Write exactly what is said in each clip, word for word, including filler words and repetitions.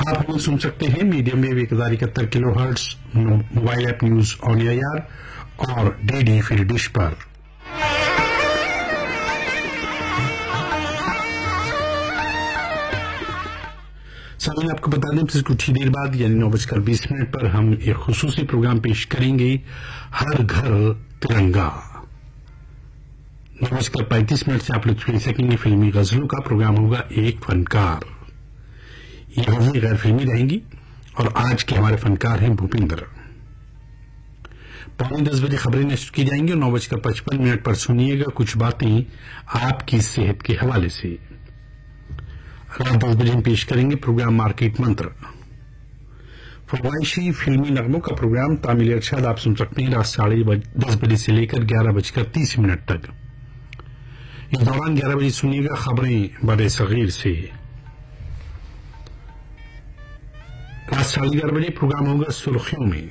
آپ ہمیں سن سکتے ہیں میڈیم ویو ایک ہزار اکہتر کلو hertz, mobile app news on year اور ڈی ڈی فری ڈش پر۔ سامعین، آپ کو بتا دیں پھر کچھ ہی دیر بعد یعنی نو بج کر بیس منٹ پر ہم ایک خصوصی پروگرام پیش کریں گے، ہر گھر ترنگا۔ نو بج کر پینتیس منٹ سے آپ لوگ سن سکیں گے فلمی غزلوں کا پروگرام ہوگا ایک فنکار۔ یہ غزلیں غیر فلمی رہیں گی اور آج کے ہمارے فنکار ہیں بھوپندر۔ پونے دس بجے خبریں نشر کی جائیں گی اور نو بج کر پچپن منٹ پر سنیے گا کچھ باتیں آپ کی صحت کے حوالے سے۔ رات دس بجے ہم پیش کریں گے پروگرام مارکیٹ منتر۔ فرمائشی فلمی نغموں کا پروگرام تامل ارشاد آپ سن سکتے ہیں رات ساڑھے دس بجے سے لے کر گیارہ بج کر تیس منٹ تک۔ اس دوران گیارہ بجے سنیے گا خبریں بڑے صغیر سے۔ رات ساڑھے گیارہ بجے پروگرام ہوگا سرخیوں میں۔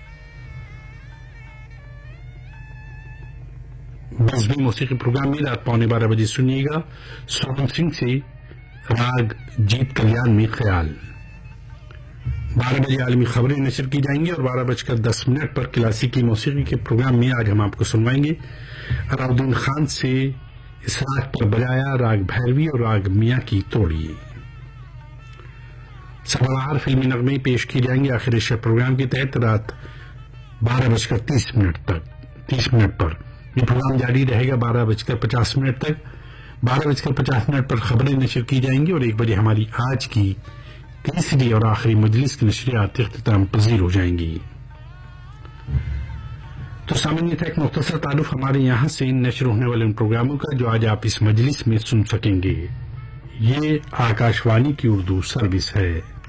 بزمی موسیقی پروگرام میں رات پونے بارہ بجے سنیے گا سورن سنگھ سے راگ جیت کلیان میں خیال۔ بارہ بجے عالمی خبریں نشر کی جائیں گی اور بارہ بج کر دس منٹ پر کلاسیکی موسیقی کے پروگرام میں آج ہم آپ کو سنوائیں گے علاؤدین خان سے اس راگ پر بجایا راگ بھیروی اور راگ میاں کی توڑی۔ سبار فلمی نغمے پیش کی جائیں گے آخر شب پروگرام کے تحت رات بارہ بج کر تیس منٹ تک تیس منٹ پر۔ یہ پروگرام جاری رہے گا بارہ بج کر پچاس منٹ تک۔ بارہ بج کر پچاس منٹ پر خبریں نشر کی جائیں گی اور ایک بجے ہماری آج کی تیسری اور آخری مجلس کی نشریات اختتام پذیر ہو جائیں گی۔ تو سامعین، یہ تھا ایک مختصر تعارف ہمارے یہاں سے نشر ہونے والے ان پروگراموں کا جو آج آپ اس مجلس میں سن سکیں گے۔ یہ آکاش وانی کی اردو سروس ہے۔